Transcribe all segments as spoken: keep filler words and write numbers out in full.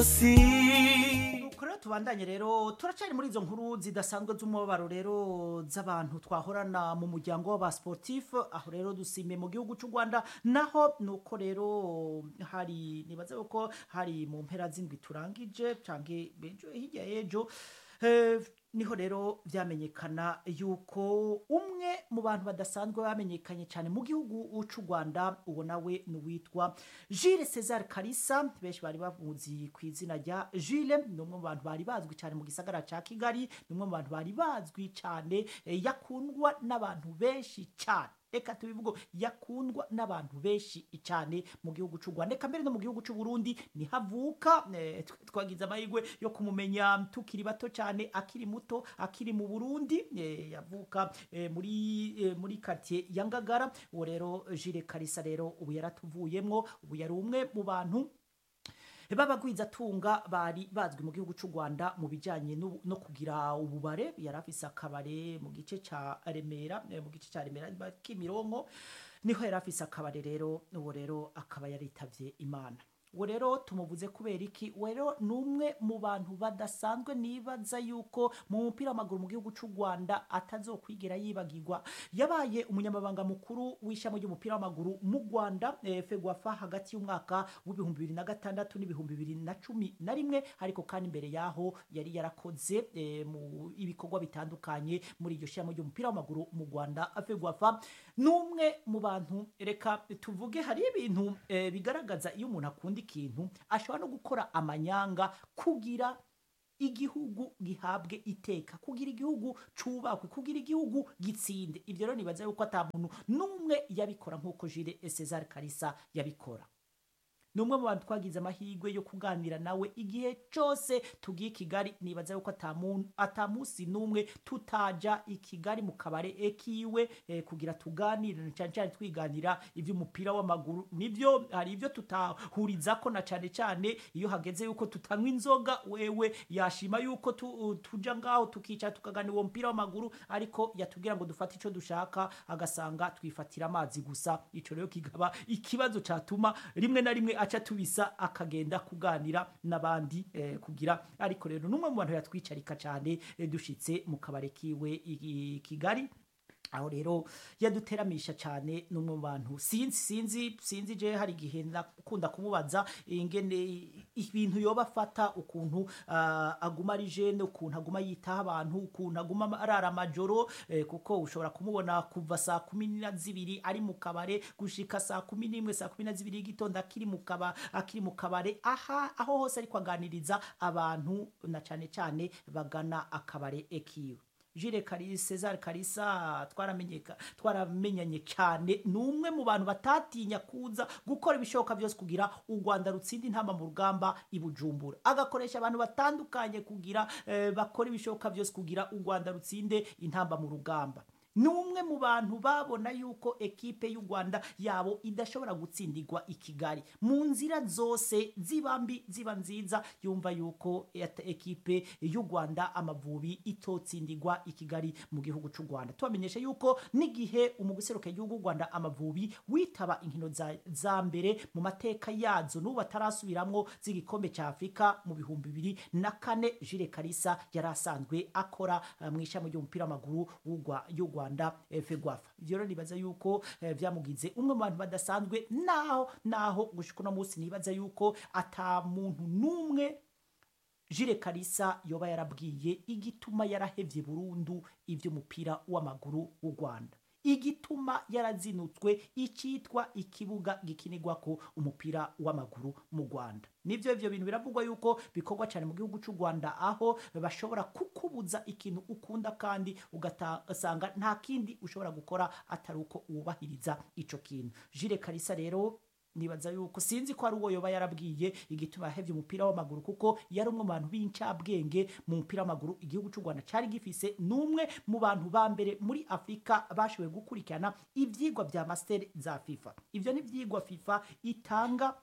nuko rero tubandanye rero turacari muri izo nkuru zidasanzwe z'umubabaro rero z'abantu twahorana mu muryango w'aba sportif aho rero dusime mu gihugu cy'u Rwanda naho nuko rero hari nibaza ko hari mu mpera z'indwi turangije canke bejo hirya yejo eh, niho rero vyamenyekana yuko umwe mu bantu badasanzwe bamenyekanye cyane mu gihugu cy'u Rwanda uwo nawe nuwitwa Jules César Kalisa benshi bari bamuzi ku izina rya Jules ni umwe mu bantu bari bazwi cyane mu gisagara ca Kigali ni umwe mu bantu bari bazwi cyane eh, yakundwa n'abantu benshi cyane eka tubivugo yakundwa n'abantu benshi cyane mu gihugu cy'u Rwanda eka mbere no mu gihugu cy'u Burundi ni havuka eh, twagize amahirwe yo kumumenya tukiri bato cyane akiri muto akiri mu Burundi eh, yavuka eh, muri eh, muri quartier ya Ngagara uwo rero Jules Kalisa rero ubu yaratuvuyemwo ubu yari umwe mu bantu babagwiza tunga bari bazwi mu gihugu cy'u Rwanda mu bijanye no, no kugira ububare yarafise akabare mu gice ca Remera mu gice ca Remera Kimironko niho yarafise akabare rero uwo rero akaba yaritavye Imana uwo rero tumuvuze kubera iki rero numwe mu bantu badasanzwe nibaza yuko mu mupira w'amaguru mu gihugu cy'u Rwanda atazokwigera yibagirwa yabaye umunyamabanga mukuru w'ishami ry'umupira w'amaguru mu Rwanda eh, Fegwafa hagati y'umwaka w'ibihumbi bibiri na gatandatu n'ibihumbi bibiri na cumi na rimwe ariko kandi imbere yaho yari yarakoze eh, mu ibikorwa bitandukanye muri iryo shami ry'umupira w'amaguru mu Rwanda Fegwafa numwe mu bantu reka tuvuge hari ibintu eh, bigaragaza iyo umuntu akunda ikintu ashobora no gukora amanyanga kugira igihugu gihabwe iteka kugira igihugu cubakwe kugira igihugu gitsinde ivyo rero nibaza yuko ata muntu numwe yabikora nkuko Jules César Kalisa yabikora numwe mu bantu twagize amahirwe yo kuganira nawe igihe cyose tugiye Kigali nibaza yuko atamuntu atamusi numwe tutaja i Kigali mu kabare ekiwe eh, kugira tuganire cyane cyane twiganira ivyo umupira w'amaguru nivyo hari ivyo tutahuriza ko na cyane cyane iyo hageze yuko tutanywa inzoga wewe yashima yuko tu, tuja ngaho tukica tukaganira uwo mupira w'amaguru ariko yatubwira ngo dufate ico dushaka agasanga twifatira amazi gusa ico rero kigaba ikibazo catuma rimwe na rimwe acha tubisa akagenda kuganira nabandi eh, kugira ariko rero numwe mu bantu yatwicarika cyane eh, dushitse mu kabare kiwe i Kigali aho rero yaduteramisha cyane numwe mu bantu sinzi sinzi sinzi je hari gihe nakunda kumubaza ingene ibintu yoba fata ukuntu uh, aguma ari jeune ukuntu aguma yitaha abantu ukuntu aguma arara amajoro eh, kuko ushobora kumubona kuva saa kumi na zibiri ari mu kabare gushika saa kumi n'imwe saa kumi na zibiri y'igitondo akiri mu kaba akiri mu kabare aha aho hose ariko aganiriza abantu na cyane cyane bagana akabare ekiwe Jules Kalisa César Kalisa twaramenyeka twaramenyanye cyane numwe mu bantu batatinya kuza gukora ibishoboka byose kugira u Rwanda rutsindi ntamba mu rugamba ibujumbura agakoresha abantu batandukanye kugira eh, bakora ibishoboka byose kugira u Rwanda rutsinde intamba mu rugamba numwe mu bantu babona yuko ekipe y'u Rwanda yabo idashobora gutsindirwa i Kigali mu nzira zose zibambi ziba nziza yumva yuko ekipe y'u Rwanda Amavubi itotsindirwa i Kigali mu gihugu cy'u Rwanda tubamenyesha yuko nigihe umuguseruka y'igihugu Rwanda Amavubi witaba inkino za, za mbere mu mateka yazo n'ubu batarasubiramwo z'igikombe cya Afrika mu bihumbi bibiri na kane Jules Kalisa yarasanzwe akora uh, mu ishami ry'umupira w'amaguru w'ugwa y'u Rwanda Fegwafa ivyo rero nibaza yuko eh, vyamugize umwe mu bantu badasanzwe naho naho gushika no munsi nibaza yuko ata muntu numwe Jules Kalisa yoba yarabwiye igituma yarahevye burundu ivyo mupira w'amaguru w'u Rwanda igituma yarazinutswe icitwa ikibuga gikinirwako umupira w'amaguru mu Rwanda nivyo ivyo bintu biravugwa yuko bikorwa cyane mu gihugu cy'u Rwanda aho bashobora kukubuza ikintu ukunda kandi ugasanga nta kindi ushobora gukora atari uko ubahiriza ico kintu Jules Kalisa rero nibaza yuko sinzi ko ari uwo yoba yarabwiye igituma yahevye umupira w'amaguru kuko yari umwe mu bantu b'incabwenge mu mupira w'amaguru igihugu cy'u Rwanda cari gifise numwe mu bantu ba mbere muri Afrika bashoboye gukurikirana ivyigwa bya master za FIFA ivyo ni ivyigwa FIFA itanga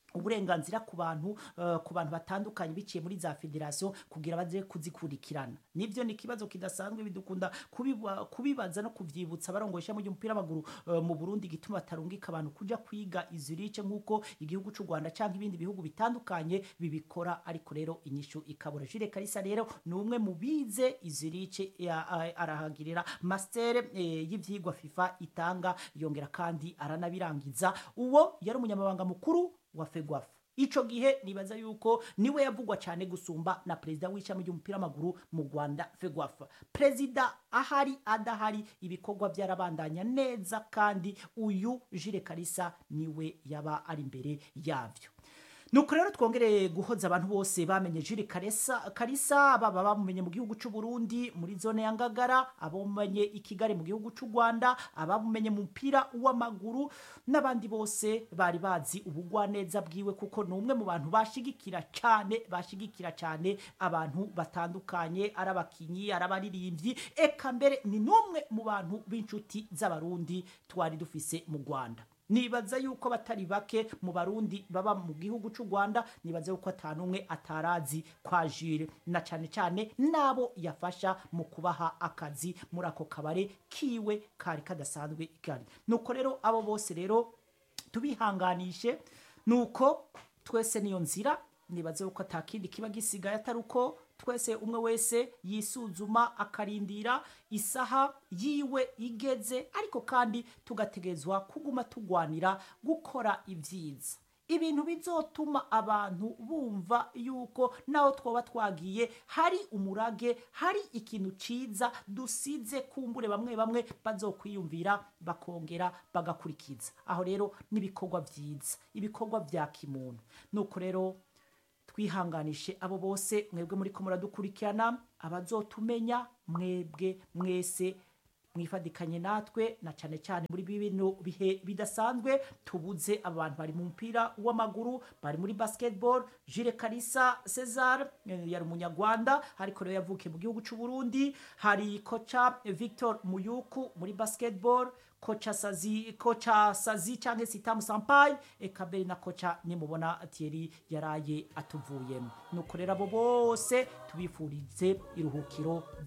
uburenganzira ku bantu uh, ku bantu batandukanye biciye muri za federation kugira baze kuzikurikirana. Nivyo ni kibazo kidasanzwe bidukunda kubiba, kubibaza no kuvyibutsa barongoyesha mu umupira w'amaguru uh, mu Burundi gituma batarungika abantu kuja kwiga izirice nkuko igihugu c'u Rwanda canke ibindi bihugu bitandukanye bibikora, ariko rero inyishu ikabura. Jules Kalisa rero ni umwe mu bize izirice arahagirira master eh, y'ivyigwa FIFA itanga yongera kandi aranabirangiza. Uwo yari umunyamabanga mukuru wa FEGWAFA. Ico gihe nibaza yuko niwe yavugwa cyane gusumba na president w'ishami ry'umupira w'amaguru mu Rwanda FEGWAFA. President ahari adahari ibikorwa byarabandanya neza, kandi uyu Jules Kalisa niwe yaba ari imbere yavyo. Nuko rero twongereye guhoza abantu bose bamenye Jules Kalisa Kalisa baba bamumenye mu gihugu c'u Burundi muri zone ya Ngagara, abamumenye i Kigali mu gihugu c'u Rwanda, abamumenye mu mpira w'amaguru n'abandi bose bari bazi ubugwa neza bwiwe, kuko numwe mu bantu bashigikira cyane bashigikira cyane abantu batandukanye, arabakinyi arabaririmbyi, eka mbere ni numwe mu bantu b'inshuti z'abarundi twari dufise mu Rwanda. Nibaza yuko batari bake mu barundi baba mu gihugu c'u Rwanda, nibaza yuko atanumwe atarazi kwa Jules, na cyane cyane nabo yafasha mu kubaha akazi muri ako kabare kiwe kari kadasanzwe kari. Nuko rero abo bose rero tubihanganishe, nuko twese niyo nzira. Nibaze yuko atakindi kiba gisigaye atari uko twese umwe wese yisuzuma akarindira isaha yiwe igeze, ariko kandi tugategezwa kuguma tugwanira gukora ivyiza, ibintu bizotuma abantu bumva yuko naho twoba twagiye hari umurage, hari ikintu ciza dusize, kumbure bamwe bamwe bazokwiyumvira bakongera bagakurikiza. Aho rero nibikorwa vyiza, ibikorwa vya kimuntu. Nuko rero twihanganishe abo bose mwebwe muri ko muradukurikirana, abazotumenya mwebwe mwese mwifadikanye natwe, na cyane cyane muri bibino bihe bidasanzwe tubuze abantu bari mu mpira w'amaguru, bari muri basketball. Jules Kalisa Cesar yari umunyarwanda ariko rero yavukiye mu gihugu c'u Burundi. Hari kocha Victor Muyuku muri basketball, kocha Sazi kocha Sazi canke Sitamu Sampayi, eka mbere na kocha nimubona Thierry yaraye atuvuyemo. Nuko rero abo bose tubifurize iruhukiro